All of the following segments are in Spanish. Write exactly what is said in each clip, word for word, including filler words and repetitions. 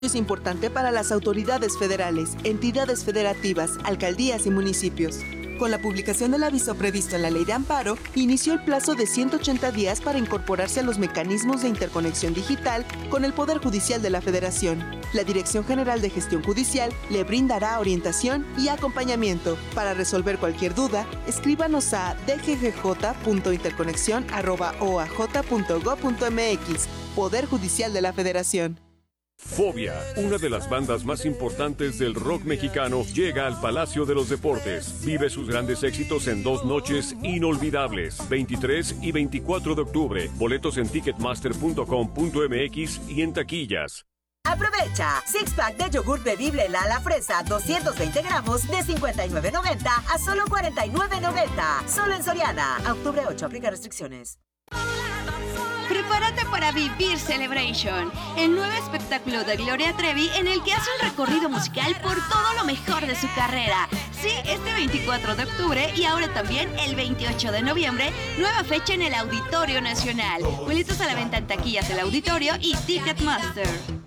Es importante para las autoridades federales, entidades federativas, alcaldías y municipios. Con la publicación del aviso previsto en la Ley de Amparo, inició el plazo de ciento ochenta días para incorporarse a los mecanismos de interconexión digital con el Poder Judicial de la Federación. La Dirección General de Gestión Judicial le brindará orientación y acompañamiento. Para resolver cualquier duda, escríbanos a d g g j punto interconexión arroba o a j punto gob punto m x. Poder Judicial de la Federación. Fobia, una de las bandas más importantes del rock mexicano, llega al Palacio de los Deportes. Vive sus grandes éxitos en dos noches inolvidables, veintitrés y veinticuatro de octubre. Boletos en ticketmaster punto com punto m x y en taquillas. Aprovecha six pack de yogur bebible Lala Fresa doscientos veinte gramos de cincuenta y nueve noventa a solo cuarenta y nueve noventa. Solo en Soriana. A octubre ocho, aplica restricciones. Prepárate para vivir Celebration, el nuevo espectáculo de Gloria Trevi en el que hace un recorrido musical por todo lo mejor de su carrera. Sí, este veinticuatro de octubre y ahora también el veintiocho de noviembre, nueva fecha en el Auditorio Nacional. Boletos a la venta en taquillas del Auditorio y Ticketmaster.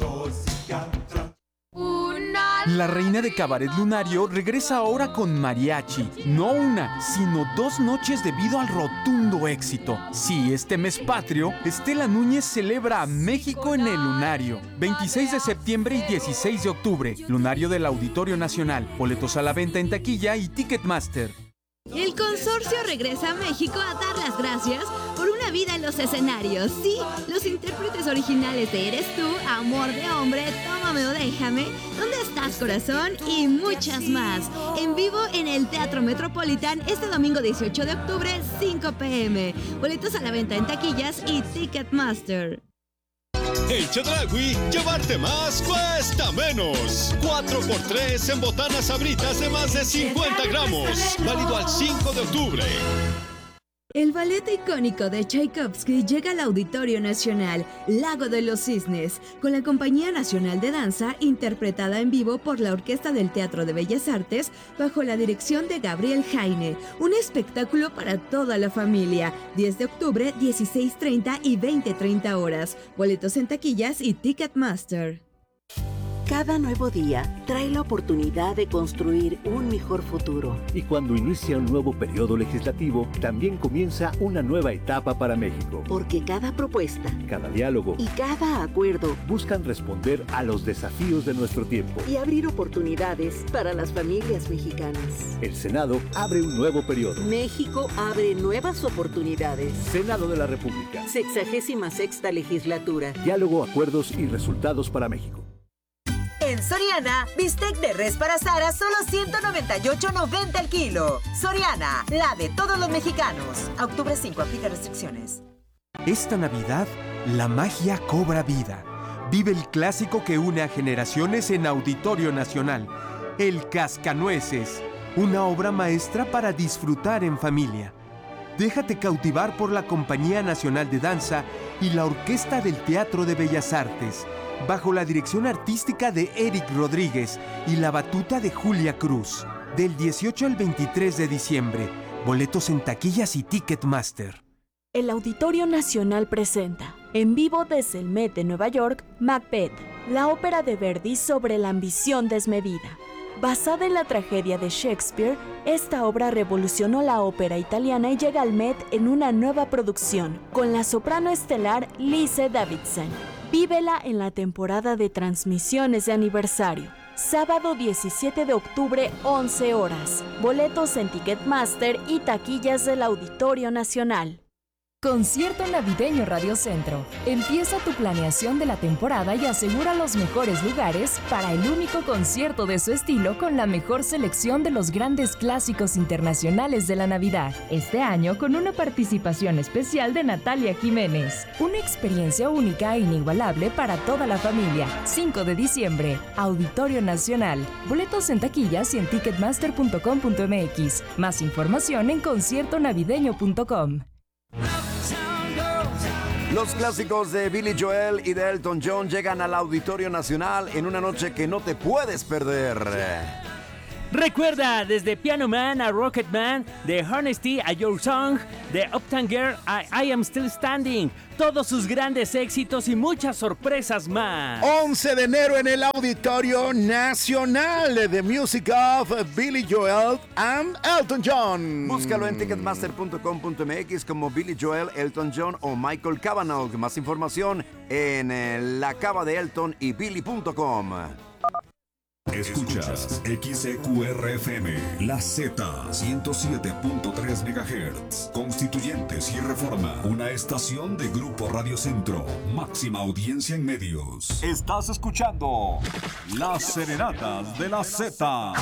La reina de Cabaret Lunario regresa ahora con mariachi. No una, sino dos noches debido al rotundo éxito. Sí, este mes patrio, Estela Núñez celebra a México en el Lunario. veintiséis de septiembre y dieciséis de octubre. Lunario del Auditorio Nacional. Boletos a la venta en taquilla y Ticketmaster. El consorcio regresa a México a dar las gracias por una vida en los escenarios. Sí, los intérpretes originales de Eres Tú, Amor de Hombre, Tómame o Déjame, ¿Dónde estás, corazón? Y muchas más. En vivo en el Teatro Metropolitan este domingo dieciocho de octubre, cinco p m. Boletos a la venta en taquillas y Ticketmaster. En Chedraui, llevarte más cuesta menos. cuatro por tres en botanas Sabritas de más de cincuenta gramos. Válido al cinco de octubre. El ballet icónico de Tchaikovsky llega al Auditorio Nacional, Lago de los Cisnes, con la Compañía Nacional de Danza, interpretada en vivo por la Orquesta del Teatro de Bellas Artes, bajo la dirección de Gabriel Jaine. Un espectáculo para toda la familia. diez de octubre, dieciséis treinta y veinte treinta horas. Boletos en taquillas y Ticketmaster. Cada nuevo día trae la oportunidad de construir un mejor futuro. Y cuando inicia un nuevo periodo legislativo, también comienza una nueva etapa para México. Porque cada propuesta, cada diálogo y cada acuerdo buscan responder a los desafíos de nuestro tiempo y abrir oportunidades para las familias mexicanas. El Senado abre un nuevo periodo. México abre nuevas oportunidades. Senado de la República. Sexagésima sexta legislatura. Diálogo, acuerdos y resultados para México. En Soriana, bistec de res para asar a solo ciento noventa y ocho noventa el kilo. Soriana, la de todos los mexicanos. A octubre cinco, aplica restricciones. Esta Navidad, la magia cobra vida. Vive el clásico que une a generaciones en Auditorio Nacional. El Cascanueces, una obra maestra para disfrutar en familia. Déjate cautivar por la Compañía Nacional de Danza y la Orquesta del Teatro de Bellas Artes, bajo la dirección artística de Eric Rodríguez y la batuta de Julia Cruz. Del dieciocho al veintitrés de diciembre. Boletos en taquillas y Ticketmaster. El Auditorio Nacional presenta, en vivo desde el Met de Nueva York, Macbeth, la ópera de Verdi sobre la ambición desmedida. Basada en la tragedia de Shakespeare, esta obra revolucionó la ópera italiana y llega al Met en una nueva producción, con la soprano estelar Lise Davidson. Vívela en la temporada de transmisiones de aniversario. Sábado diecisiete de octubre, once horas. Boletos en Ticketmaster y taquillas del Auditorio Nacional. Concierto Navideño Radio Centro. Empieza tu planeación de la temporada y asegura los mejores lugares para el único concierto de su estilo con la mejor selección de los grandes clásicos internacionales de la Navidad. Este año con una participación especial de Natalia Jiménez. Una experiencia única e inigualable para toda la familia. cinco de diciembre, Auditorio Nacional. Boletos en taquillas y en ticketmaster punto com punto m x. Más información en concierto navideño punto com. Los clásicos de Billy Joel y de Elton John llegan al Auditorio Nacional en una noche que no te puedes perder. Recuerda, desde Piano Man a Rocket Man, de Honesty a Your Song, de Uptown Girl a I Am Still Standing, todos sus grandes éxitos y muchas sorpresas más. once de enero en el Auditorio Nacional, The Music of Billy Joel and Elton John. Búscalo en ticketmaster punto com punto m x como Billy Joel, Elton John o Michael Cavanaugh. Más información en eh, la cava de Elton y billy punto com. Escuchas X E Q R F M, La Z, ciento siete punto tres megahertz, Constituyentes y Reforma, una estación de Grupo Radio Centro, máxima audiencia en medios. Estás escuchando Las Serenatas de la Z.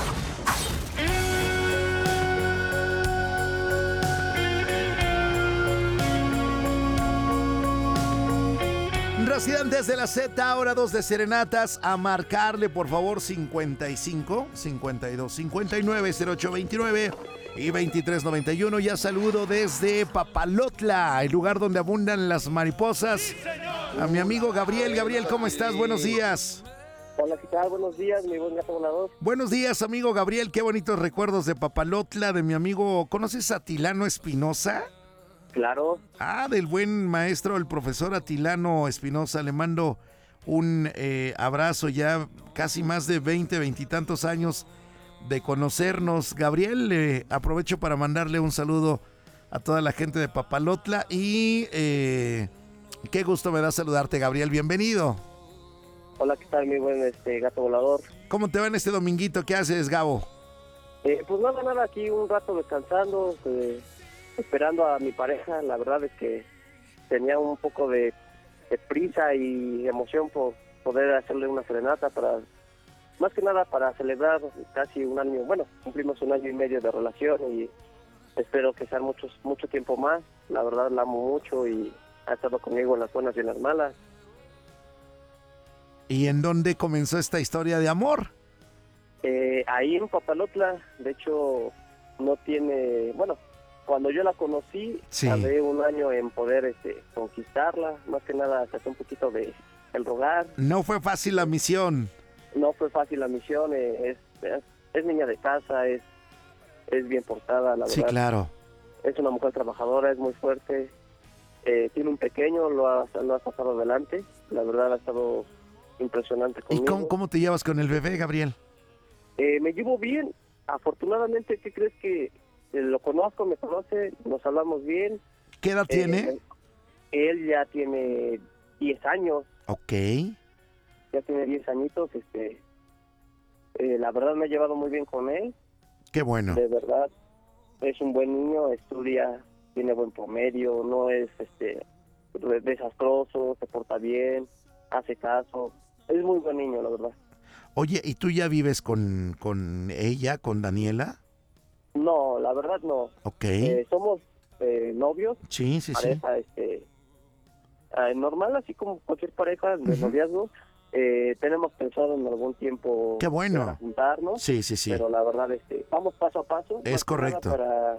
Residentes de la Z, ahora dos de serenatas, a marcarle por favor cincuenta y cinco, cincuenta y dos, cincuenta y nueve, cero ocho veintinueve y veintitrés noventa y uno. Ya saludo desde Papalotla, el lugar donde abundan las mariposas, a mi amigo Gabriel. Gabriel, ¿cómo estás? Buenos días. Hola, ¿qué tal? Buenos días, mi buen gato volador. Buenos días, amigo Gabriel, qué bonitos recuerdos de Papalotla, de mi amigo. ¿Conoces a Atilano Espinosa? Claro. Ah, del buen maestro, el profesor Atilano Espinosa. Le mando un eh, abrazo, ya casi más de veinte, veintitantos años de conocernos. Gabriel, eh, aprovecho para mandarle un saludo a toda la gente de Papalotla y eh, qué gusto me da saludarte, Gabriel. Bienvenido. Hola, ¿qué tal, mi buen este, gato volador? ¿Cómo te va en este dominguito? ¿Qué haces, Gabo? Eh, pues nada, nada, aquí un rato descansando, eh, esperando a mi pareja. La verdad es que tenía un poco de, de prisa y emoción por poder hacerle una serenata, para más que nada para celebrar casi un año. Bueno, cumplimos un año y medio de relación y espero que sean muchos mucho tiempo más. La verdad la amo mucho y ha estado conmigo en las buenas y en las malas. ¿Y en dónde comenzó esta historia de amor? Eh, ahí en Papalotla. De hecho, no tiene, bueno, cuando yo la conocí, sí, tardé un año en poder este, conquistarla. Más que nada, se hace un poquito de el rogar. No fue fácil la misión. No fue fácil la misión. Eh, es, es, es niña de casa, es, es bien portada, la verdad. Sí, claro. Es una mujer trabajadora, es muy fuerte. Eh, tiene un pequeño, lo ha, lo ha sacado adelante. La verdad ha estado impresionante conmigo. ¿Y cómo, cómo te llevas con el bebé, Gabriel? Eh, me llevo bien. Afortunadamente, ¿qué crees? Que eh, lo conozco, me conoce, nos hablamos bien. ¿Qué edad Eh, tiene? Él ya tiene diez años. Ok. Ya tiene diez añitos. Este, eh, la verdad me he llevado muy bien con él. Qué bueno. De verdad, es un buen niño, estudia, tiene buen promedio, no es este desastroso, se porta bien, hace caso. Es muy buen niño, la verdad. Oye, ¿y tú ya vives con, con ella, con Daniela? No, la verdad no. Ok. Eh, somos eh, novios. Sí, sí, sí. pareja, este, eh, normal, así como cualquier pareja de noviazgo. Eh, tenemos pensado en algún tiempo Qué bueno. para juntarnos. Sí, sí, sí. Pero la verdad, este, vamos paso a paso. Es más que nada correcto. Para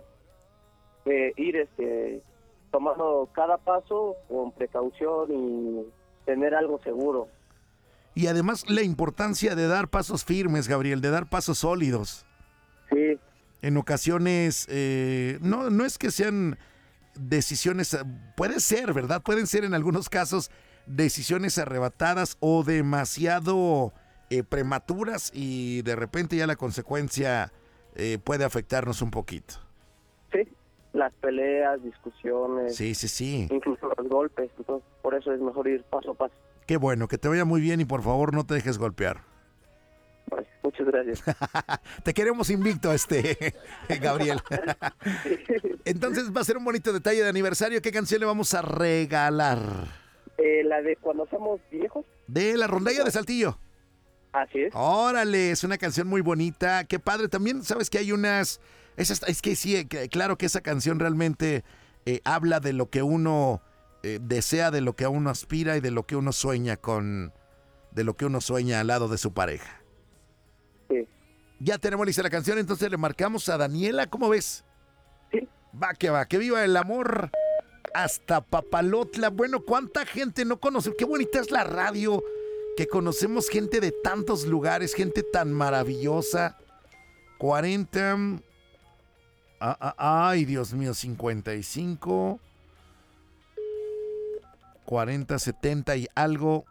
eh, ir este, tomando cada paso con precaución y tener algo seguro. Y además la importancia de dar pasos firmes, Gabriel, de dar pasos sólidos. Sí. En ocasiones, eh, no, no es que sean decisiones, eh, puede ser, ¿verdad? Pueden ser en algunos casos decisiones arrebatadas o demasiado eh, prematuras y de repente ya la consecuencia eh, puede afectarnos un poquito. Sí, las peleas, discusiones. Sí, sí, sí. Incluso los golpes. Entonces, por eso es mejor ir paso a paso. Qué bueno, que te vaya muy bien y por favor no te dejes golpear. Pues, muchas gracias. Te queremos invicto, este Gabriel. Entonces va a ser un bonito detalle de aniversario. ¿Qué canción le vamos a regalar? Eh, la de Cuando Somos Viejos. De la Rondalla de Saltillo. Así es. Órale, es una canción muy bonita. Qué padre. También sabes que hay unas... Es, es que sí, que, claro que esa canción realmente eh, habla de lo que uno eh, desea, de lo que uno aspira y de lo que uno sueña con... De lo que uno sueña al lado de su pareja. Sí. Ya tenemos lista la canción, entonces le marcamos a Daniela. ¿Cómo ves? Sí. Va que va, que viva el amor hasta Papalotla. Bueno, ¿cuánta gente no conoce? Qué bonita es la radio, que conocemos gente de tantos lugares, gente tan maravillosa. cuarenta. Ah, ah, ay, Dios mío, cincuenta y cinco. cuarenta, setenta y algo.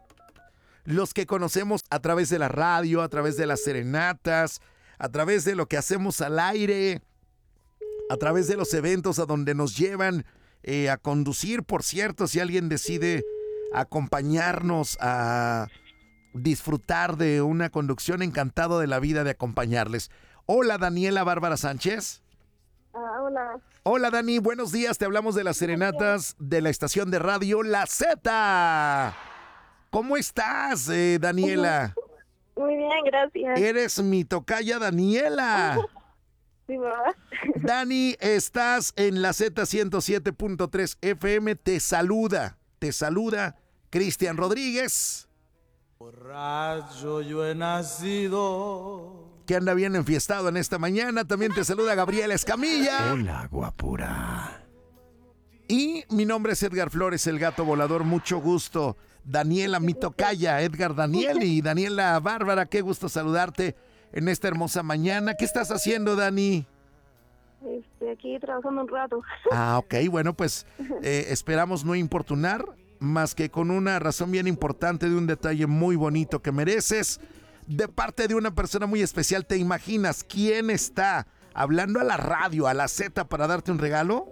Los que conocemos a través de la radio, a través de las serenatas, a través de lo que hacemos al aire, a través de los eventos a donde nos llevan eh, a conducir. Por cierto, si alguien decide acompañarnos a disfrutar de una conducción, encantado de la vida de acompañarles. Hola, Daniela Bárbara Sánchez. Ah, hola. Hola, Dani, buenos días. Te hablamos de las serenatas de la estación de radio La Z. ¿Cómo estás, eh, Daniela? Muy bien, gracias. Eres mi tocaya, Daniela. Sí, ¿verdad? Dani, estás en la Z ciento siete punto tres F M. Te saluda, te saluda Cristian Rodríguez. Borracho yo he nacido. Que anda bien enfiestado en esta mañana. También te saluda Gabriela Escamilla. Hola, guapura. Y mi nombre es Edgar Flores, el gato volador. Mucho gusto. Daniela, mi tocaya, Edgar Daniel y Daniela Bárbara. Qué gusto saludarte en esta hermosa mañana. ¿Qué estás haciendo, Dani? Este, aquí trabajando un rato. Ah, ok. Bueno, pues eh, esperamos no importunar, más que con una razón bien importante de un detalle muy bonito que mereces. De parte de una persona muy especial, ¿te imaginas quién está hablando a la radio, a la Z, para darte un regalo?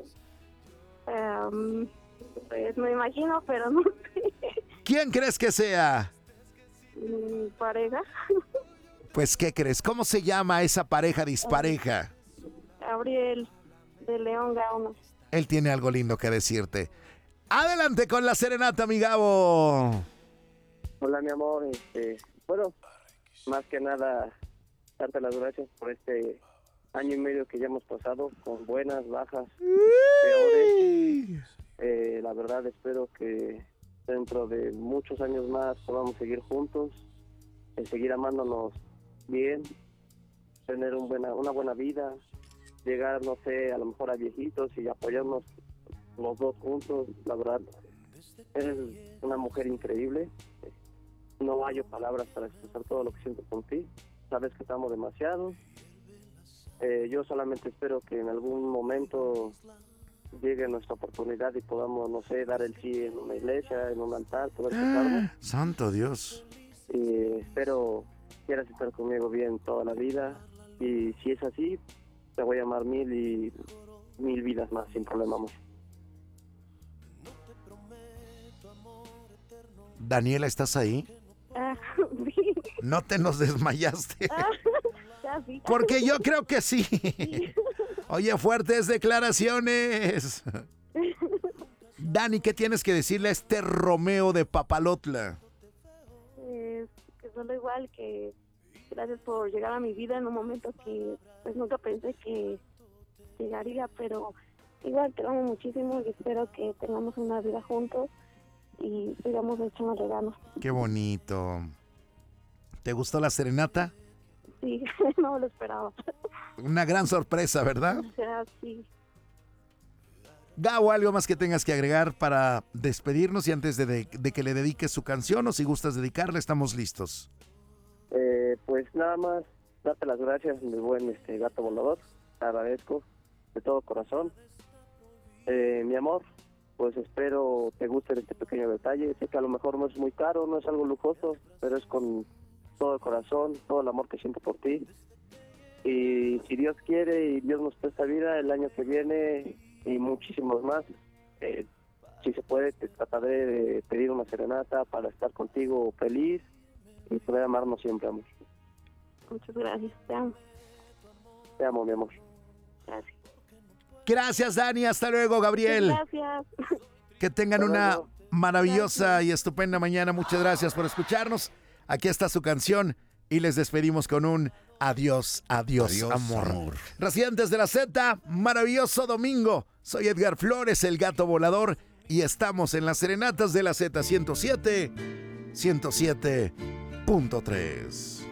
Um, pues me imagino, pero no sé. ¿Quién crees que sea? Mi pareja. Pues, ¿qué crees? ¿Cómo se llama esa pareja dispareja? Gabriel, de León Gauna. Él tiene algo lindo que decirte. Adelante con la serenata, mi Gabo. Hola, mi amor. Este, bueno, más que nada, darte las gracias por este año y medio que ya hemos pasado, con buenas, bajas, peores. Eh, la verdad, espero que dentro de muchos años más podamos seguir juntos, eh, seguir amándonos bien, tener un buena, una buena vida, llegar, no sé, a lo mejor a viejitos y apoyarnos los dos juntos. La verdad, eres una mujer increíble. No hallo palabras para expresar todo lo que siento por ti. Sabes que te amo demasiado. Eh, yo solamente espero que en algún momento llegue nuestra oportunidad y podamos, no sé, dar el sí en una iglesia, en un altar, poder casarnos. Santo Dios. Y espero quieras estar conmigo bien toda la vida. Y si es así, te voy a amar mil y mil vidas más, sin problema, amor. Daniela, ¿estás ahí? Ah, sí. ¿No te nos desmayaste? Ah, ya sí. Porque yo creo que sí. Oye, fuertes declaraciones. Dani, ¿qué tienes que decirle a este Romeo de Papalotla? Eh, que solo igual, que gracias por llegar a mi vida en un momento que pues nunca pensé que llegaría, pero igual te amo muchísimo y espero que tengamos una vida juntos y sigamos echando regalos. Qué bonito. ¿Te gustó la serenata? Sí, no lo esperaba. Una gran sorpresa, ¿verdad? O sea, sí. Gabo, ¿algo más que tengas que agregar para despedirnos y antes de, de, de que le dediques su canción, o si gustas dedicarle, estamos listos? Eh, pues nada más, darte las gracias, mi buen este gato volador. Te agradezco de todo corazón. Eh, mi amor, pues espero te guste este pequeño detalle. Sé que a lo mejor no es muy caro, no es algo lujoso, pero es con todo el corazón, todo el amor que siento por ti. Y si Dios quiere y Dios nos presta vida, el año que viene y muchísimos más, eh, si se puede, te trataré de pedir una serenata para estar contigo feliz y poder amarnos siempre, amor. Muchas gracias, te amo. Te amo, mi amor. Gracias. Gracias, Dani. Hasta luego, Gabriel. Gracias. Que tengan una maravillosa y estupenda mañana. Muchas gracias por escucharnos. Aquí está su canción y les despedimos con un adiós, adiós, Adiós, amor. amor. Residentes de la Z, maravilloso domingo. Soy Edgar Flores, el gato volador, y estamos en las serenatas de la Z ciento siete, ciento siete punto tres.